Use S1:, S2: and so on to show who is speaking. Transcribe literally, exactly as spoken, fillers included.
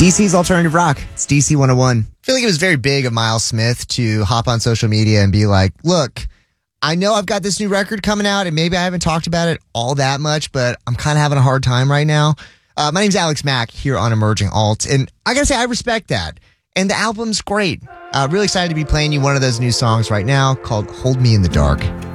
S1: D C's Alternative Rock. It's D C one oh one. I feel like it was very big of Miles Smith to hop on social media and be like, look, I know I've got this new record coming out and maybe I haven't talked about it all that much, but I'm kind of having a hard time right now. Uh, my name's Alex Mack here on Emerging Alt, and I gotta say, I respect that. And the album's great. Uh, really excited to be playing you one of those new songs right now called Hold Me in the Dark.